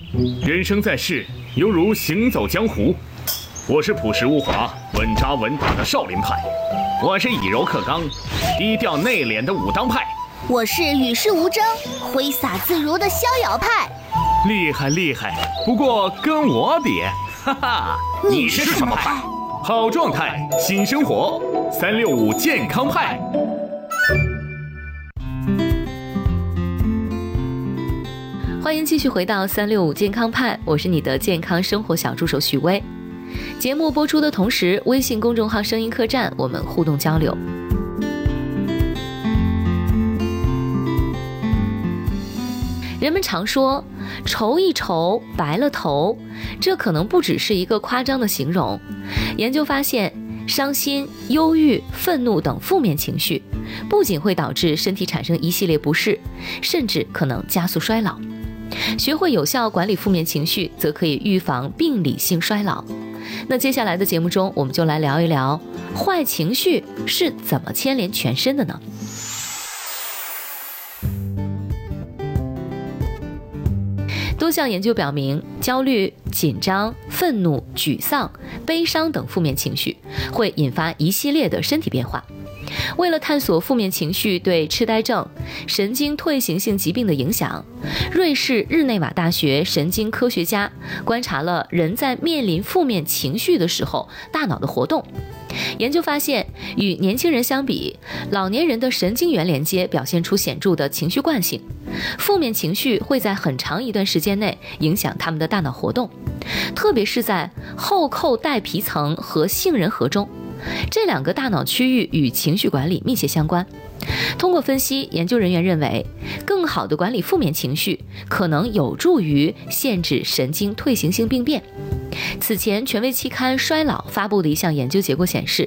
人生在世，犹如行走江湖。我是朴实无华、稳扎稳打的少林派，我是以柔克刚、低调内敛的武当派， 我是与世无争、挥洒自如的逍遥派。 厉害厉害，不过跟我比，哈哈， 你是什么派？ 好状态，新生活，365健康派。 欢迎继续回到365健康派，我是你的健康生活小助手许巍。节目播出的同时，微信公众号声音客栈我们互动交流。人们常说愁一愁白了头，这可能不只是一个夸张的形容。研究发现，伤心、忧郁、愤怒等负面情绪不仅会导致身体产生一系列不适，甚至可能加速衰老。学会有效管理负面情绪，则可以预防病理性衰老。那接下来的节目中，我们就来聊一聊坏情绪是怎么牵连全身的呢？多项研究表明，焦虑、紧张、愤怒、沮丧、悲伤等负面情绪会引发一系列的身体变化。为了探索负面情绪对痴呆症、神经退行性疾病的影响，瑞士日内瓦大学神经科学家观察了人在面临负面情绪的时候大脑的活动。研究发现，与年轻人相比，老年人的神经元连接表现出显著的情绪惯性，负面情绪会在很长一段时间内影响他们的大脑活动，特别是在后扣带皮层和杏仁核中，这两个大脑区域与情绪管理密切相关。通过分析，研究人员认为，更好地管理负面情绪可能有助于限制神经退行性病变。此前，权威期刊《衰老》发布的一项研究结果显示，